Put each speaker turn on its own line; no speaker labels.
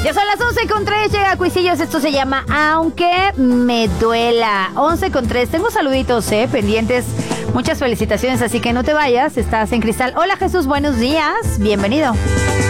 Ya son las 11:03, llega Cuisillos, esto se llama Aunque Me Duela. 11:03, tengo saluditos, pendientes, muchas felicitaciones, así que no te vayas, estás en Cristal. Hola Jesús, buenos días, bienvenido.